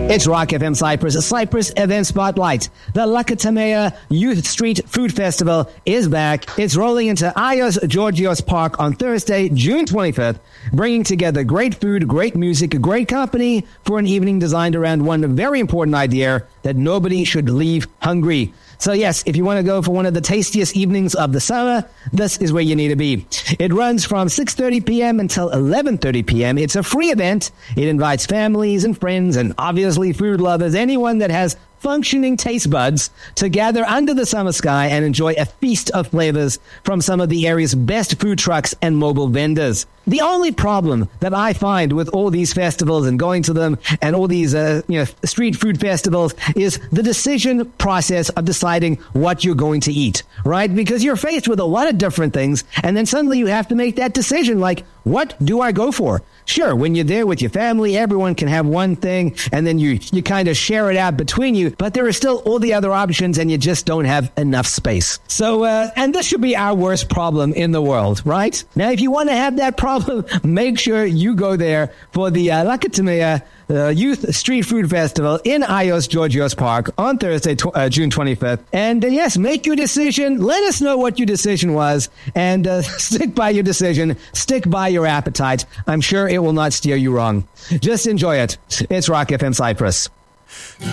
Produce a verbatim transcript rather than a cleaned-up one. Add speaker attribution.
Speaker 1: It's Rock F M Cyprus, a Cyprus event spotlight. The Lakatamea Youth Street Food Festival is back. It's rolling into Ios Georgios Park on Thursday, June twenty-fifth, bringing together great food, great music, great company for an evening designed around one very important idea, that nobody should leave hungry. So yes, if you want to go for one of the tastiest evenings of the summer, this is where you need to be. It runs from six thirty p.m. until eleven thirty p.m. It's a free event. It invites families and friends and obviously food lovers, anyone that has functioning taste buds, to gather under the summer sky and enjoy a feast of flavors from some of the area's best food trucks and mobile vendors. The only problem that I find with all these festivals and going to them and all these uh, you know, street food festivals is the decision process of deciding what you're going to eat, right? Because you're faced with a lot of different things, and then suddenly you have to make that decision, like, what do I go for? Sure, when you're there with your family, everyone can have one thing, and then you, you kind of share it out between you, but there are still all the other options, and you just don't have enough space. So, uh, and this should be our worst problem in the world, right? Now, if you want to have that problem, make sure you go there for the uh, Lakatamea uh, Youth Street Food Festival in Ios Georgios Park on Thursday, tw- uh, June twenty-fifth. And uh, yes, make your decision. Let us know what your decision was, and uh, stick by your decision. Stick by your appetite. I'm sure it will not steer you wrong. Just enjoy it. It's Rock F M Cyprus.